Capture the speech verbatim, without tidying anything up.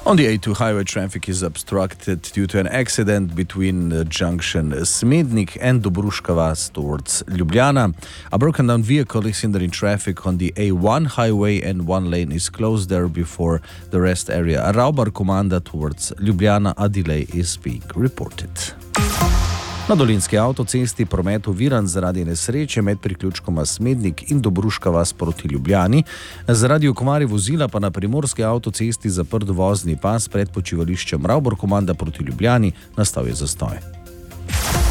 On the A two highway, traffic is obstructed due to an accident between the junction Smednik and Dobruška Vas towards Ljubljana. A broken down vehicle is hindering traffic on the A one highway and one lane is closed there before the rest area. A Raubar Komanda towards Ljubljana, a delay is being reported. Na Dolenjski avtocesti promet oviran zaradi nesreče med priključkoma Smednik in Dobruška Vas proti Ljubljani. Zaradi okvare vozila pa na primorski avtocesti zaprt vozni pas pred počivališčem Raubar Komanda proti Ljubljani, nastal je zastoj.